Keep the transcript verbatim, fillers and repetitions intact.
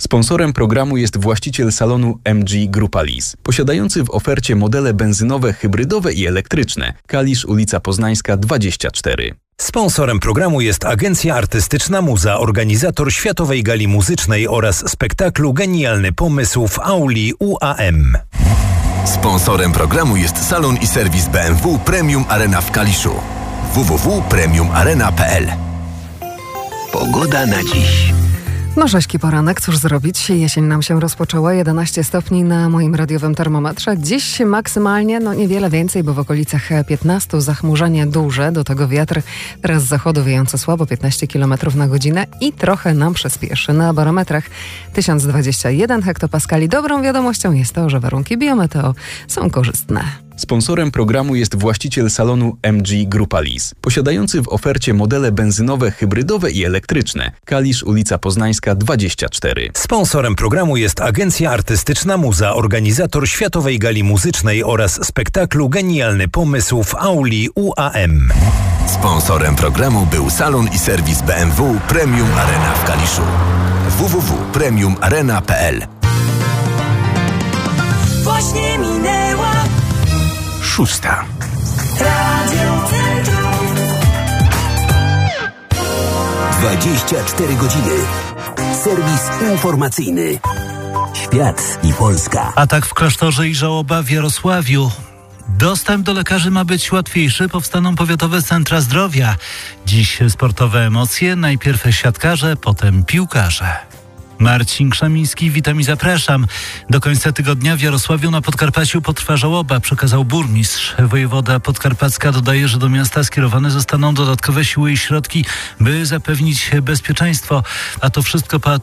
Sponsorem programu jest właściciel salonu M G Grupa Lis, posiadający w ofercie modele benzynowe, hybrydowe i elektryczne. Kalisz, ulica Poznańska dwadzieścia cztery. Sponsorem programu jest Agencja Artystyczna Muza, organizator Światowej Gali Muzycznej oraz spektaklu Genialny Pomysł w auli U A M. Sponsorem programu jest salon i serwis B M W Premium Arena w Kaliszu. w w w kropka premium arena kropka p l. Pogoda na dziś. No rzeźki poranek, cóż zrobić? Jesień nam się rozpoczęła, jedenaście stopni na moim radiowym termometrze. Dziś maksymalnie, no niewiele więcej, bo w okolicach piętnaście, zachmurzenie duże, do tego wiatr teraz z zachodu wiejący słabo, piętnaście kilometrów na godzinę i trochę nam przyspieszy. Na barometrach tysiąc dwadzieścia jeden hektopaskali. Dobrą wiadomością jest to, że warunki biometeo są korzystne. Sponsorem programu jest właściciel salonu M G Grupa Lis, posiadający w ofercie modele benzynowe, hybrydowe i elektryczne. Kalisz, ulica Poznańska dwadzieścia cztery. Sponsorem programu jest Agencja Artystyczna Muza, organizator Światowej Gali Muzycznej oraz spektaklu Genialny Pomysł w auli U A M. Sponsorem programu był salon i serwis B M W Premium Arena w Kaliszu. w w w kropka premium arena kropka p l. Właśnie minęła Szósta. Radio Centrum. dwadzieścia cztery godziny. Serwis informacyjny. Świat i Polska. Atak w klasztorze i żałoba w Jarosławiu. Dostęp do lekarzy ma być łatwiejszy, powstaną powiatowe centra zdrowia. Dziś sportowe emocje, najpierw siatkarze, potem piłkarze. Marcin Krzemiński, witam i zapraszam. Do końca tygodnia w Jarosławiu na Podkarpaciu potrwa żałoba, przekazał burmistrz. Wojewoda podkarpacka dodaje, że do miasta skierowane zostaną dodatkowe siły i środki, by zapewnić bezpieczeństwo. A to wszystko po ataku